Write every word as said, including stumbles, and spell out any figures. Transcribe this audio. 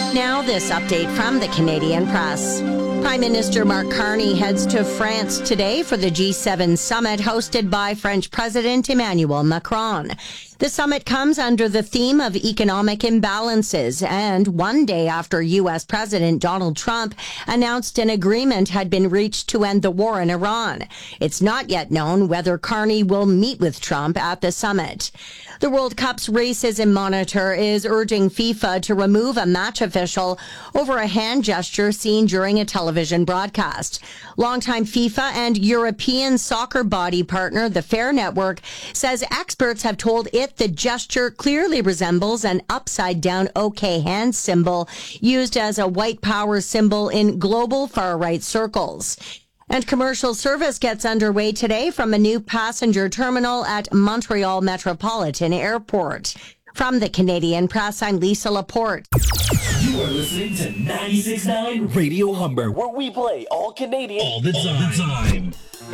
Now, this update from the Canadian Press. Prime Minister Mark Carney heads to France today for the G seven summit hosted by French President Emmanuel Macron. The summit comes under the theme of economic imbalances and one day after U S. President Donald Trump announced an agreement had been reached to end the war in Iran. It's not yet known whether Carney will meet with Trump at the summit. The World Cup's racism monitor is urging FIFA to remove a match official over a hand gesture seen during a television broadcast. Longtime FIFA and European soccer body partner, the Fair Network, says experts have told it the gesture clearly resembles an upside-down OK hand symbol used as a white power symbol in global far-right circles. And commercial service gets underway today from a new passenger terminal at Montreal Metropolitan Airport. From the Canadian Press, I'm Lisa Laporte. You are listening to ninety-six point nine Radio Humber, where we play all Canadian all the time. All the time.